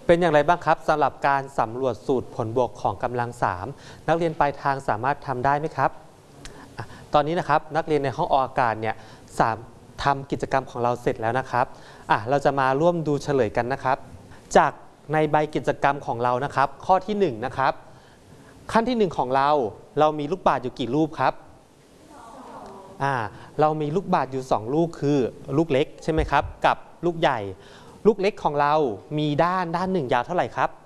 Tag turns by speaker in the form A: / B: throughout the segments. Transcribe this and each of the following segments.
A: เป็นอย่างไรบ้างครับสำหรับการสำรวจสูตรผลบวกของกำลัง3นักเรียนปลายทางสามารถทำได้ไหมครับตอนนี้นะครับนักเรียนในห้องออกอากาศเนี่ยทำกิจกรรมของเราเสร็จแล้วนะครับเราจะมาร่วมดูเฉลยกันนะครับจากในใบกิจกรรมของเรานะครับข้อที่1นะครับขั้นที่1ของเรามีลูกบาศก์อยู่กี่ลูกครับเรามีลูกบาศก์อยู่2ลูกคือลูกเล็กใช่ไหมครับกับลูกใหญ่ลูกเล็กของเรามีด้านหนึ่งยาวเท่าไหร่ครับ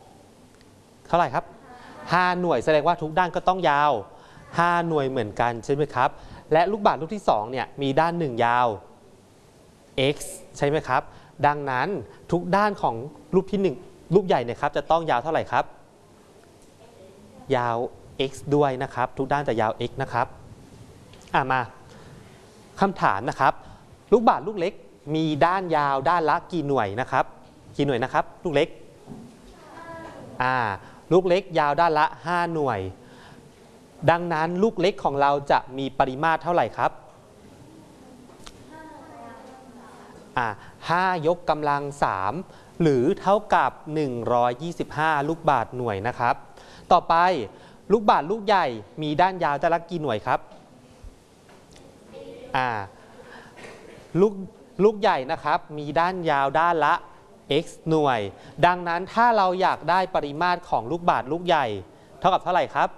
A: 5 หน่วยแสดงว่าทุกด้านก็ต้องยาว5 หน่วยเหมือนกันใช่ไหมครับและลูกบาศก์ลูกที่2เนี่ยมีด้าน1ยาว x ใช่ไหมครับดังนั้นทุกด้านของรูปที่1รูปใหญ่เนี่ยครับจะต้องยาวเท่าไหร่ครับยาว x ด้วยนะครับทุกด้านจะยาว x นะครับมาคำถามนะครับลูกบาศก์ลูกเล็กมีด้านยาวด้านละกี่หน่วยนะครับลูกเล็กลูกเล็กยาวด้านละ5 หน่วยดังนั้นลูกเล็กของเราจะมีปริมาตรเท่าไหร่ครับ5 ยกกำลัง3หรือเท่ากับ125ลูกบาศก์หน่วยนะครับต่อไปลูกบาศก์ลูกใหญ่มีด้านยาวด้านละกี่หน่วยครับลูกใหญ่นะครับมีด้านยาวด้านละ x หน่วยดังนั้นถ้าเราอยากได้ปริมาตรของลูกบาศก์ลูกใหญ่เท่ากับเท่าไหร่ครับ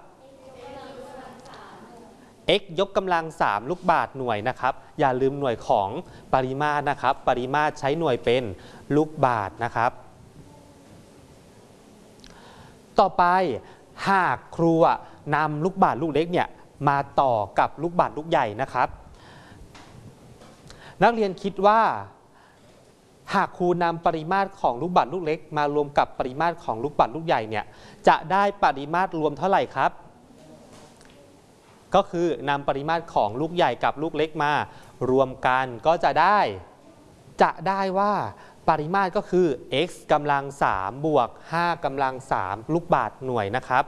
A: x ยกกำลัง3ลูกบาศก์หน่วยนะครับอย่าลืมหน่วยของปริมาตรนะครับปริมาตรใช้หน่วยเป็นลูกบาศก์นะครับต่อไปหากครูนำลูกบาศก์ลูกเล็กเนี่ยมาต่อกับลูกบาศก์ลูกใหญ่นะครับนักเรียนคิดว่าหากครูนำปริมาตรของลูกบาศก์ลูกเล็กมารวมกับปริมาตรของลูกบาศก์ลูกใหญ่เนี่ยจะได้ปริมาตรรวมเท่าไหร่ครับก็คือนำปริมาตรของลูกใหญ่กับลูกเล็กมารวมกันก็จะได้ว่าปริมาตรก็คือ x กำลัง3บวก5กำลัง3ลูกบาศก์หน่วยนะครับ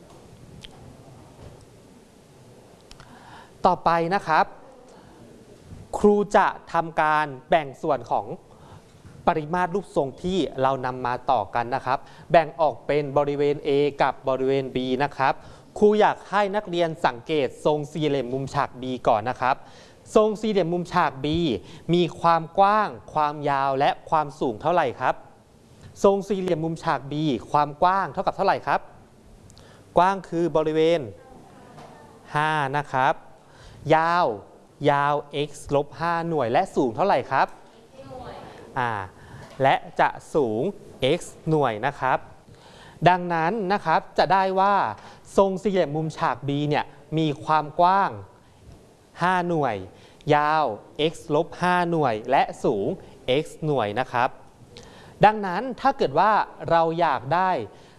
A: ต่อไปนะครับครูจะทำการแบ่งส่วนของปริมาตรรูปทรงที่เรานำมาต่อกันนะครับแบ่งออกเป็นบริเวณ A กับบริเวณ B นะครับครูอยากให้นักเรียนสังเกตทรงสี่เหลี่ยมมุมฉาก B ก่อนนะครับทรงสี่เหลี่ยมมุมฉาก B มีความกว้างความยาวและความสูงเท่าไหร่ครับทรงสี่เหลี่ยมมุมฉาก B ความกว้างเท่ากับเท่าไหร่ครับกว้างคือบริเวณ5นะครับยาว x ลบ5หน่วยและสูงเท่าไหร่ครับและจะสูง x หน่วยนะครับดังนั้นนะครับจะได้ว่าทรงสี่เหลี่ยมมุมฉาก B เนี่ยมีความกว้าง5หน่วยยาว x ลบ5หน่วยและสูง x หน่วยนะครับดังนั้นถ้าเกิดว่าเราอยากได้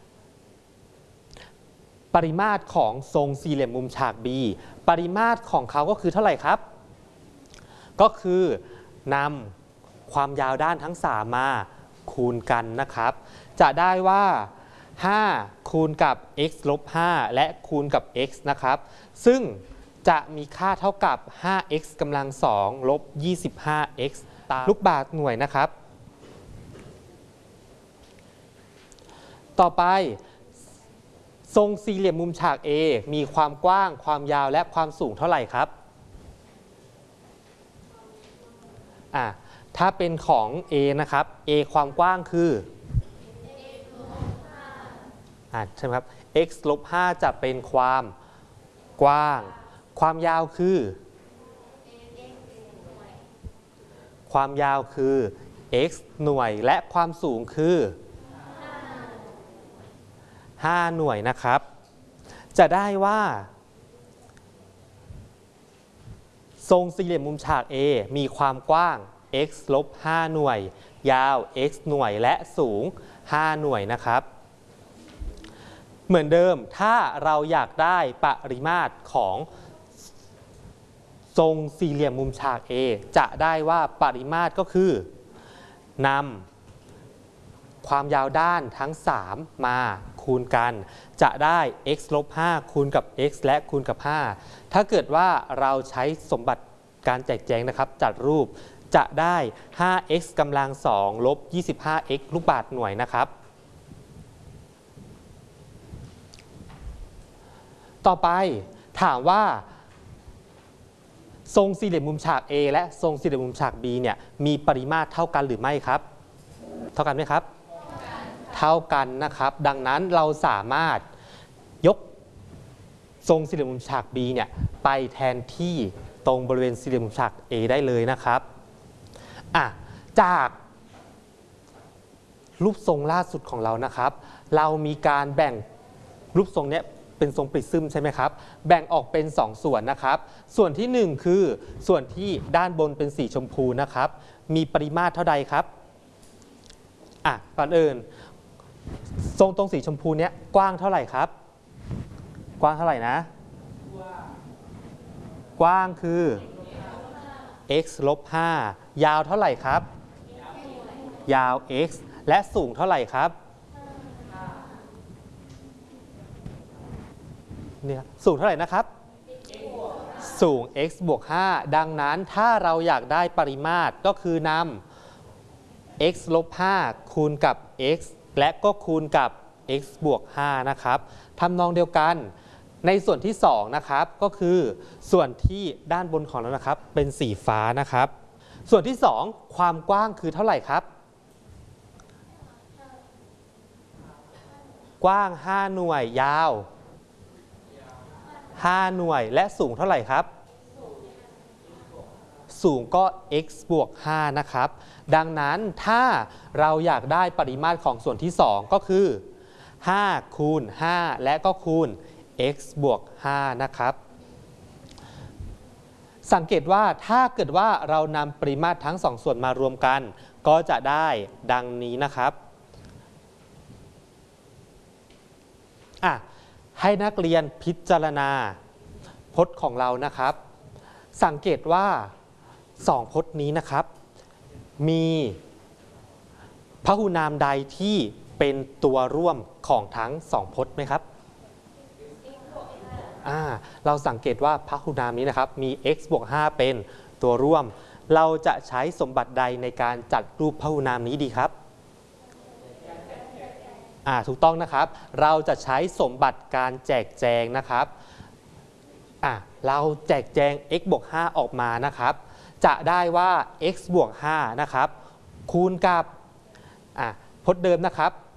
A: ปริมาตรของทรงสี่เหลี่ยมมุมฉาก B ปริมาตรของเขาก็คือเท่าไหร่ครับก็คือนำความยาวด้านทั้ง3มาคูณกันนะครับจะได้ว่า5คูณกับ x ลบ5และคูณกับ x นะครับซึ่งจะมีค่าเท่ากับ 5x กำลัง2ลบ 25x ตามลูกบาศก์หน่วยนะครับต่อไปทรงสี่เหลี่ยมมุมฉาก A มีความกว้างความยาวและความสูงเท่าไหร่ครับถ้าเป็นของ A นะครับ A ความกว้างคือใช่ไหมครับ x ลบ5จะเป็นความกว้างความยาวคือx หน่วยและความสูงคือ5หน่วยนะครับจะได้ว่าทรงสี่เหลี่ยมมุมฉาก A มีความกว้าง x ลบ5หน่วยยาว x หน่วยและสูง5หน่วยนะครับเหมือนเดิมถ้าเราอยากได้ปริมาตรของทรงสี่เหลี่ยมมุมฉาก A จะได้ว่าปริมาตรก็คือนำความยาวด้านทั้ง3มาคูณกันจะได้ x ลบ5คูณกับ x และคูณกับ5ถ้าเกิดว่าเราใช้สมบัติการแจกแจงนะครับจัดรูปจะได้ 5x กำลัง2ลบ 25x ลูกบาศก์หน่วยนะครับต่อไปถามว่าทรงสี่เหลี่ยมมุมฉาก A และทรงสี่เหลี่ยมมุมฉาก B เนี่ยมีปริมาตรเท่ากันหรือไม่ครับเท่ากันไหมครับเท่ากันนะครับดังนั้นเราสามารถยกทรงสี่เหลี่ยมมุมฉาก B เนี่ยไปแทนที่ตรงบริเวณสี่เหลี่ยมมุมฉาก A ได้เลยนะครับจากรูปทรงล่าสุดของเรานะครับเรามีการแบ่งรูปทรงเนี้ยเป็นทรงปริซึมใช่ไหมครับแบ่งออกเป็น2ส่วนนะครับส่วนที่1คือส่วนที่ด้านบนเป็นสีชมพูนะครับมีปริมาตรเท่าใดครับก่อนอื่นทรงตรงสีชมพูเนี้ยกว้างเท่าไหร่ครับกว้างเท่าไหร่นะกว้างคือ x ลบ 5ยาวเท่าไหร่ครับยาว x และสูงเท่าไหร่ครับเนี่ยสูงเท่าไหร่นะครับสูง x บวก 5ดังนั้นถ้าเราอยากได้ปริมาตรก็คือนำ x ลบ 5คูณกับ x และก็คูณกับ x บวก 5นะครับทำนองเดียวกันในส่วนที่2นะครับก็คือส่วนที่ด้านบนของเรานะครับเป็นสีฟ้านะครับส่วนที่2ความกว้างคือเท่าไหร่ครับกว้าง5หน่วยยาว5หน่วยและสูงเท่าไหร่ครับสูงก็ x บวก 5นะครับดังนั้นถ้าเราอยากได้ปริมาตรของส่วนที่2ก็คือ5คูณ5และก็คูณ x บวก 5นะครับสังเกตว่าถ้าเกิดว่าเรานำปริมาตรทั้ง2ส่วนมารวมกันก็จะได้ดังนี้นะครับให้นักเรียนพิจารณาพจน์ของเรานะครับสังเกตว่า2พจน์นี้นะครับมีพหูนามใดที่เป็นตัวร่วมของทั้ง2พจน์ไหมครับเราสังเกตว่าพหูนามนี้นะครับมี x บวก 5เป็นตัวร่วมเราจะใช้สมบัติใดในการจัดรูปพหูนามนี้ดีครับถูกต้องนะครับเราจะใช้สมบัติการแจกแจงนะครับเราแจกแจง x บวก 5ออกมานะครับจะได้ว่า x บวก 5นะครับคูณกับพจน์เดิมนะครับ